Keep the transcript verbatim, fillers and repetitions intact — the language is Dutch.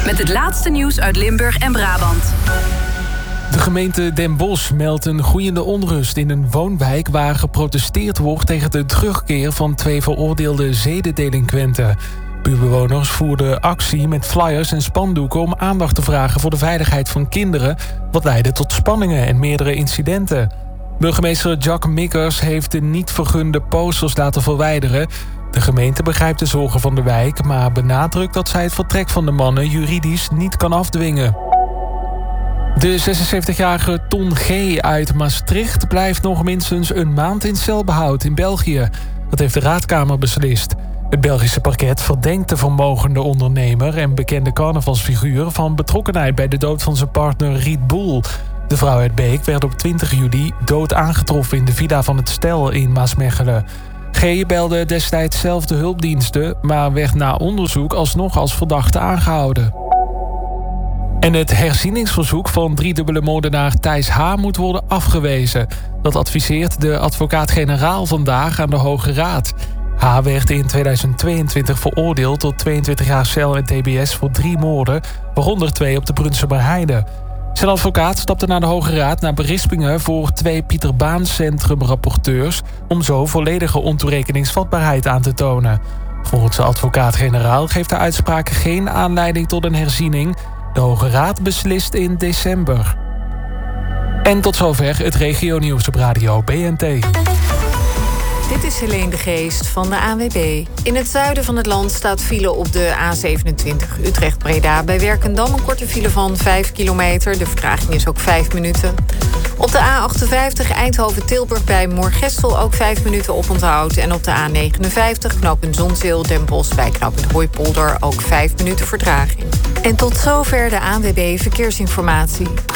met het laatste nieuws uit Limburg en Brabant. De gemeente Den Bosch meldt een groeiende onrust in een woonwijk waar geprotesteerd wordt tegen de terugkeer van twee veroordeelde zedendelinquenten. Buurtbewoners voerden actie met flyers en spandoeken om aandacht te vragen voor de veiligheid van kinderen, wat leidde tot spanningen en meerdere incidenten. Burgemeester Jack Mikkers heeft de niet vergunde posters laten verwijderen. De gemeente begrijpt de zorgen van de wijk, maar benadrukt dat zij het vertrek van de mannen juridisch niet kan afdwingen. De zesenzeventigjarige Ton G. uit Maastricht blijft nog minstens een maand in celbehoud in België. Dat heeft de Raadkamer beslist. Het Belgische parket verdenkt de vermogende ondernemer en bekende carnavalsfiguur van betrokkenheid bij de dood van zijn partner Riet Boel. De vrouw uit Beek werd op twintig juli dood aangetroffen in de villa van het stel in Maasmechelen. G. belde destijds zelf de hulpdiensten, maar werd na onderzoek alsnog als verdachte aangehouden. En het herzieningsverzoek van driedubbele moordenaar Thijs H. moet worden afgewezen. Dat adviseert de advocaat-generaal vandaag aan de Hoge Raad. H. werd in tweeduizend tweeëntwintig veroordeeld tot tweeëntwintig jaar cel en tbs voor drie moorden, waaronder twee op de Brunsumerheide. Zijn advocaat stapte naar de Hoge Raad naar berispingen voor twee Pieter Baan Centrum-rapporteurs om zo volledige ontoerekeningsvatbaarheid aan te tonen. Volgens de advocaat-generaal geeft de uitspraak geen aanleiding tot een herziening. De Hoge Raad beslist in december. En tot zover het regionieuws op radio B N T. Dit is Helene de Geest van de A N W B. In het zuiden van het land staat file op de A zevenentwintig Utrecht-Breda. Bij Werkendam een korte file van vijf kilometer. De vertraging is ook vijf minuten. Op de A achtenvijftig Eindhoven-Tilburg bij Moergestel ook vijf minuten oponthoud. En op de A negenenvijftig knooppunt Zonzeel-Den Bosch bij knooppunt Hooipolder ook vijf minuten vertraging. En tot zover de A N W B Verkeersinformatie.